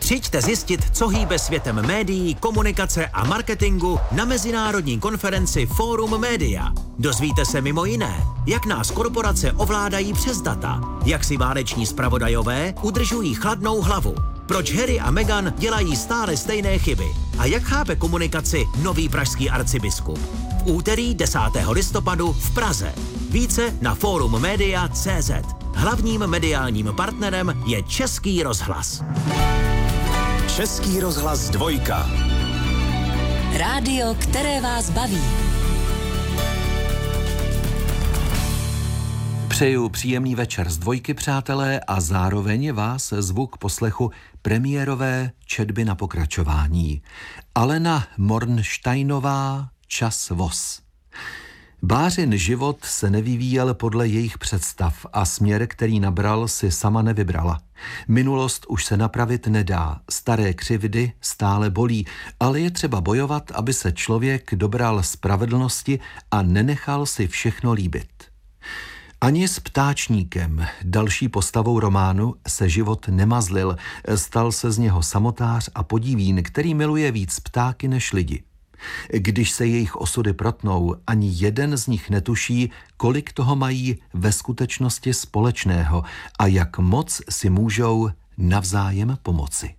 Přijďte zjistit, co hýbe světem médií, komunikace a marketingu na mezinárodní konferenci Forum Media. Dozvíte se mimo jiné, jak nás korporace ovládají přes data, jak si váleční zpravodajové udržují chladnou hlavu, proč Harry a Meghan dělají stále stejné chyby a jak chápe komunikaci nový pražský arcibiskup. V úterý 10. listopadu v Praze. Více na forummedia.cz. Hlavním mediálním partnerem je Český rozhlas. Český rozhlas 2. Rádio, které vás baví. Přeju příjemný večer z 2, přátelé, a zároveň vás zvu k poslechu premiérové četby na pokračování. Alena Mornsteinová, Čas voz. Bářin život se nevyvíjel podle jejich představ a směr, který nabral, si sama nevybrala. Minulost už se napravit nedá, staré křivdy stále bolí, ale je třeba bojovat, aby se člověk dobral spravedlnosti a nenechal si všechno líbit. Ani s Ptáčníkem, další postavou románu, se život nemazlil, stal se z něho samotář a podivín, který miluje víc ptáky než lidi. Když se jejich osudy protnou, ani jeden z nich netuší, kolik toho mají ve skutečnosti společného a jak moc si můžou navzájem pomoci.